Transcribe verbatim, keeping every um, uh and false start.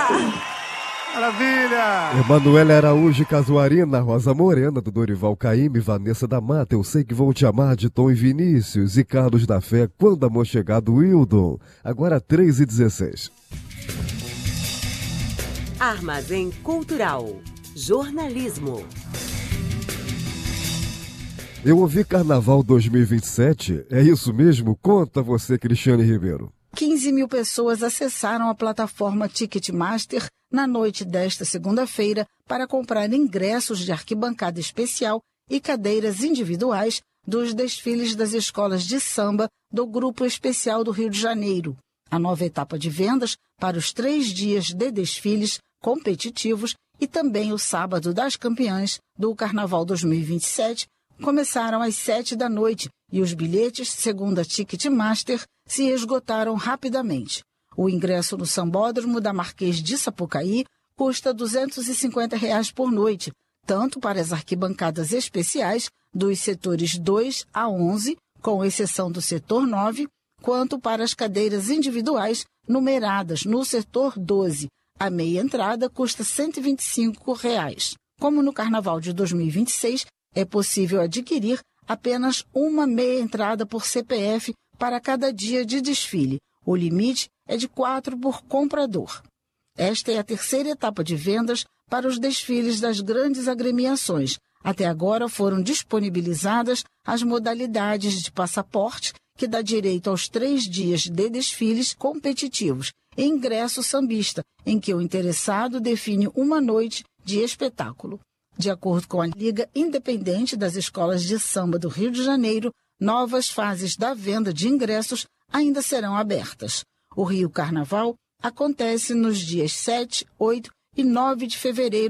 Maravilha! Emanuele Araújo Casuarina, Rosa Morena, do Dorival Caymmi, Vanessa da Mata, Eu Sei Que Vou Te Amar, de Tom e Vinícius, e Carlos da Fé, Quando Amor Chegar, do Wildon. Agora três e dezesseis. Armazém Cultural. Jornalismo. Eu ouvi Carnaval dois mil e vinte e sete, é isso mesmo? Conta você, Cristiane Ribeiro. quinze mil pessoas acessaram a plataforma Ticketmaster na noite desta segunda-feira para comprar ingressos de arquibancada especial e cadeiras individuais dos desfiles das escolas de samba do Grupo Especial do Rio de Janeiro. A nova etapa de vendas para os três dias de desfiles competitivos e também o sábado das campeãs do Carnaval dois mil e vinte e sete começaram às sete da noite e os bilhetes, segundo a Ticketmaster, se esgotaram rapidamente. O ingresso no Sambódromo da Marquês de Sapucaí custa duzentos e cinquenta reais por noite, tanto para as arquibancadas especiais dos setores dois a onze, com exceção do setor nove, quanto para as cadeiras individuais numeradas no setor doze. A meia entrada custa cento e vinte e cinco reais. Como no Carnaval de dois mil e vinte e seis, é possível adquirir apenas uma meia entrada por C P F para cada dia de desfile. O limite é de quatro por comprador. Esta é a terceira etapa de vendas para os desfiles das grandes agremiações. Até agora foram disponibilizadas as modalidades de passaporte, que dá direito aos três dias de desfiles competitivos, e ingresso sambista, em que o interessado define uma noite de espetáculo. De acordo com a Liga Independente das Escolas de Samba do Rio de Janeiro, novas fases da venda de ingressos ainda serão abertas. O Rio Carnaval acontece nos dias sete, oito e nove de fevereiro